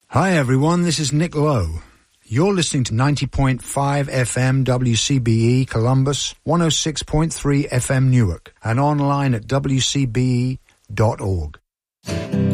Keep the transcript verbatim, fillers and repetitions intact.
Hi everyone, this is Nick Lowe. You're listening to ninety point five F M W C B E Columbus, one oh six point three F M Newark, and online at w c b e dot org.